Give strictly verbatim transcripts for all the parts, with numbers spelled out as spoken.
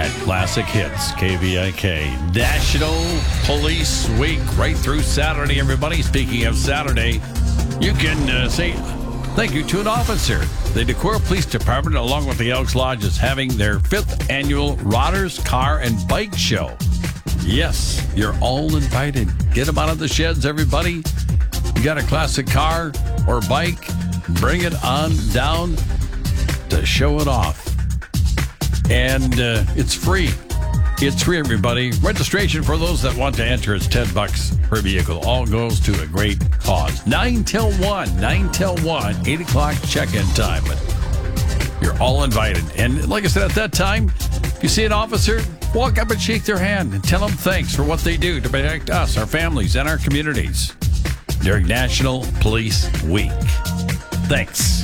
at Classic Hits, K V I K. National Police Week, right through Saturday, everybody. Speaking of Saturday, you can uh, say thank you to an officer. The Decorah Police Department, along with the Elks Lodge, is having their fifth annual Rotters Car and Bike Show. Yes, you're all invited. Get them out of the sheds, everybody. You got a classic car or bike, bring it on down to show it off. And uh, it's free. It's free, everybody. Registration for those that want to enter is ten bucks per vehicle. All goes to a great cause. nine till one. nine till one. eight o'clock check-in time. But you're all invited. And like I said, at that time, if you see an officer, walk up and shake their hand and tell them thanks for what they do to protect us, our families, and our communities during National Police Week. Thanks.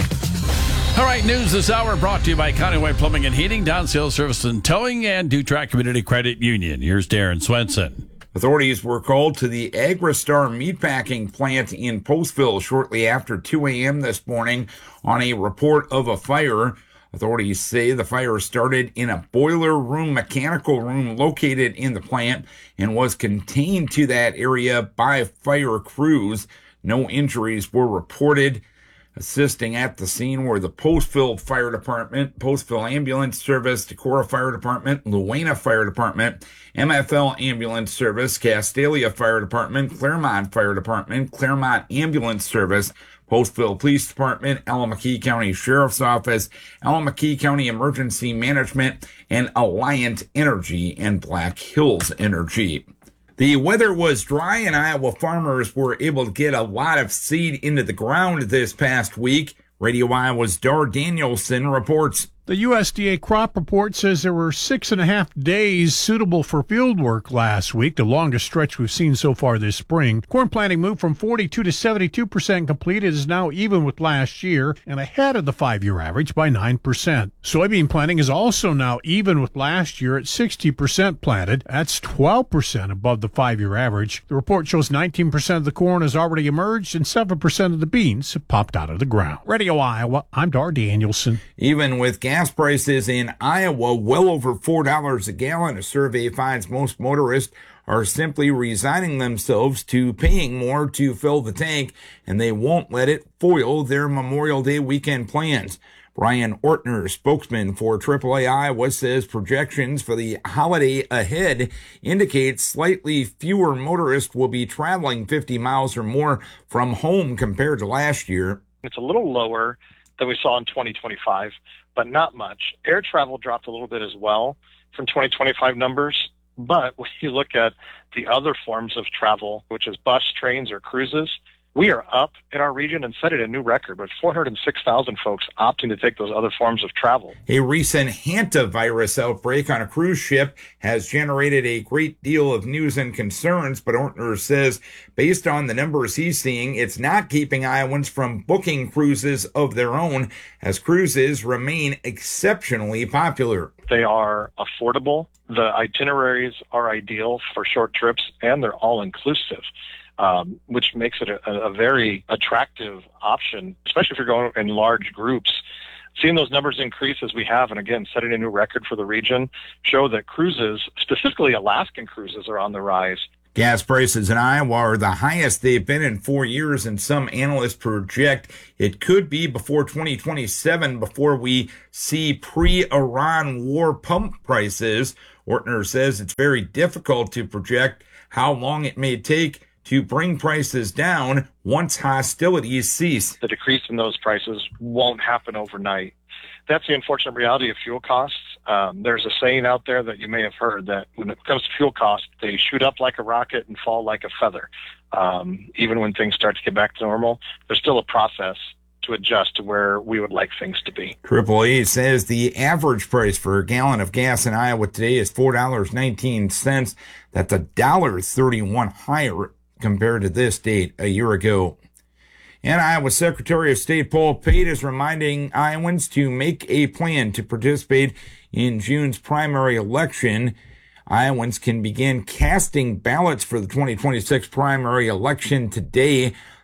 All right, news this hour brought to you by Countywide Plumbing and Heating, Don Sales Service and Towing, and Dutrack Community Credit Union. Here's Darren Swenson. Authorities were called to the Agristar meatpacking plant in Postville shortly after two a.m. this morning on a report of a fire. Authorities say the fire started in a boiler room, mechanical room located in the plant and was contained to that area by fire crews. No injuries were reported. Assisting at the scene were the Postville Fire Department, Postville Ambulance Service, Decorah Fire Department, Luena Fire Department, M F L Ambulance Service, Castalia Fire Department, Claremont Fire Department, Claremont Ambulance Service, Postville Police Department, Allamakee County Sheriff's Office, Allamakee County Emergency Management, and Alliant Energy and Black Hills Energy. The weather was dry and Iowa farmers were able to get a lot of seed into the ground this past week. Radio Iowa's Dar Danielson reports. The U S D A crop report says there were six and a half days suitable for field work last week, the longest stretch we've seen so far this spring. Corn planting moved from forty-two to seventy-two percent complete. It is now even with last year and ahead of the five-year average by nine percent. Soybean planting is also now even with last year at sixty percent planted. That's twelve percent above the five-year average. The report shows nineteen percent of the corn has already emerged and seven percent of the beans have popped out of the ground. Radio Iowa, I'm Dar Danielson. Even with gas prices in Iowa well over four dollars a gallon, a survey finds most motorists are simply resigning themselves to paying more to fill the tank, and they won't let it foil their Memorial Day weekend plans. Brian Ortner, spokesman for triple A Iowa, says projections for the holiday ahead indicate slightly fewer motorists will be traveling fifty miles or more from home compared to last year. It's a little lower than we saw in twenty twenty-five, but not much. Air travel dropped a little bit as well from twenty twenty-five numbers. But when you look at the other forms of travel, which is bus, trains, or cruises, we are up in our region and setting a new record with four hundred six thousand folks opting to take those other forms of travel. A recent hantavirus outbreak on a cruise ship has generated a great deal of news and concerns, but Ortner says based on the numbers he's seeing, it's not keeping Iowans from booking cruises of their own as cruises remain exceptionally popular. They are affordable. The itineraries are ideal for short trips, and they're all-inclusive. Um, which makes it a, a very attractive option, especially if you're going in large groups. Seeing those numbers increase as we have, and again, setting a new record for the region, show that cruises, specifically Alaskan cruises, are on the rise. Gas prices in Iowa are the highest they've been in four years, and some analysts project it could be before twenty twenty-seven before we see pre-Iran war pump prices. Ortner says it's very difficult to project how long it may take to bring prices down once hostilities cease. The decrease in those prices won't happen overnight. That's the unfortunate reality of fuel costs. Um, there's a saying out there that you may have heard that when it comes to fuel costs, they shoot up like a rocket and fall like a feather. Um, even when things start to get back to normal, there's still a process to adjust to where we would like things to be. triple A says the average price for a gallon of gas in Iowa today is four dollars and nineteen cents. That's a one dollar thirty-one higher compared to this date a year ago. And Iowa Secretary of State Paul Pate is reminding Iowans to make a plan to participate in June's primary election. Iowans can begin casting ballots for the twenty twenty-six primary election today.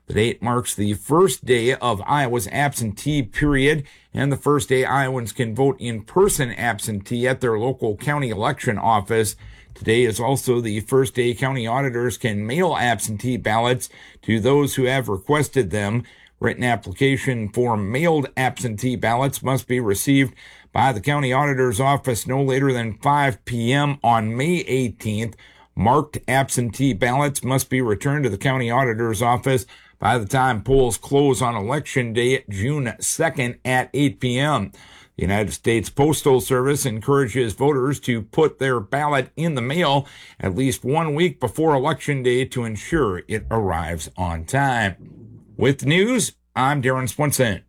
The date marks the first day of Iowa's absentee period and the first day Iowans can vote in person absentee at their local county election office. Today is also the first day county auditors can mail absentee ballots to those who have requested them. Written application for mailed absentee ballots must be received by the county auditor's office no later than five p.m. on May eighteenth. Marked absentee ballots must be returned to the county auditor's office by the time polls close on Election Day, June second at eight p.m. The United States Postal Service encourages voters to put their ballot in the mail at least one week before Election Day to ensure it arrives on time. With news, I'm Darren Swenson.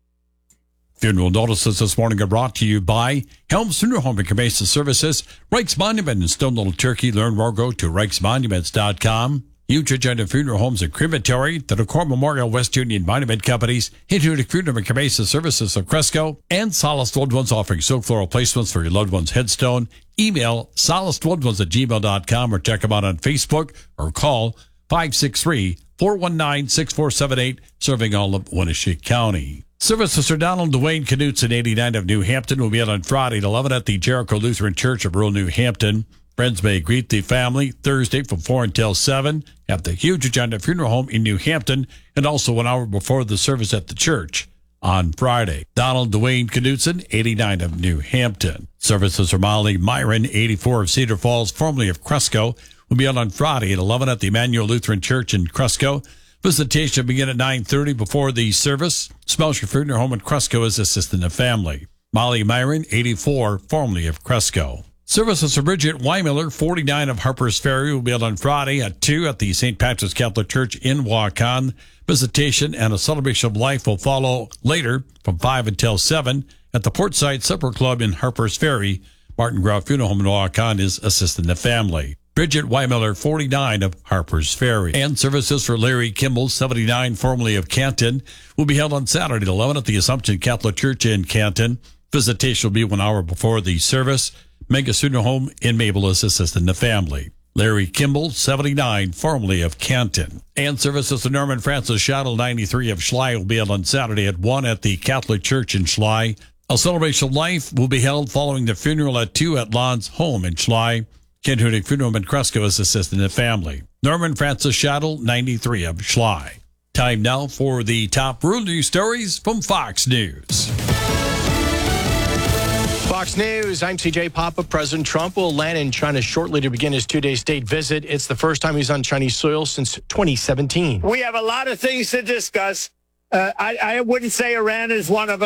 Funeral notices this morning are brought to you by Helms Funeral Home and Cremation Services, Reichs Monument in Stone Little Turkey. Learn more, go to reichs monuments dot com. Huge Agenda Funeral Homes and Crematory, the Decor Memorial West Union Monument Companies, Hinton Funeral and Cremation Services of Cresco, and Solace Loved Ones offering silk floral placements for your loved one's headstone. Email solace loved ones at gmail dot com or check them out on Facebook or call five six three, four one nine, six four seven eight, serving all of Winneshiek County. Services for Donald Dwayne Knutson, eighty-nine of New Hampton, will be out on Friday at eleven at the Jericho Lutheran Church of rural New Hampton. Friends may greet the family Thursday from four until seven at the Huge Agenda Funeral Home in New Hampton, and also an hour before the service at the church on Friday. Donald Dwayne Knutson, eighty-nine of New Hampton. Services for Molly Myron, eighty-four of Cedar Falls, formerly of Cresco, will be out on Friday at eleven at the Emmanuel Lutheran Church in Cresco. Visitation will begin at nine thirty before the service. Smelcher Funeral Home in Cresco is assisting the family. Molly Myron, eighty-four, formerly of Cresco. Services for Bridget Weimiller, forty-nine of Harper's Ferry, will be held on Friday at two at the Saint Patrick's Catholic Church in Waukon. Visitation and a celebration of life will follow later from five until seven at the Portside Supper Club in Harper's Ferry. Martin Grau Funeral Home in Waukon is assisting the family. Bridget Weimiller, forty-nine of Harper's Ferry. And services for Larry Kimball, seventy-nine, formerly of Canton, will be held on Saturday at eleven at the Assumption Catholic Church in Canton. Visitation will be one hour before the service. Mega Funeral Home in Mabel is assisting the family. Larry Kimball, seventy-nine, formerly of Canton. And services to Norman Francis Shuttle, ninety-three of Schley, will be held on Saturday at one at the Catholic Church in Schley. A celebration of life will be held following the funeral at two at Lon's home in Schley. Kent Hudig Funeral Home in Cresco is assisting the family. Norman Francis Shuttle, ninety-three of Schley. Time now for the top rural news stories from Fox News. Fox News, I'm C J Papa. President Trump will land in China shortly to begin his two-day state visit. It's the first time he's on Chinese soil since twenty seventeen. We have a lot of things to discuss. Uh, I, I wouldn't say Iran is one of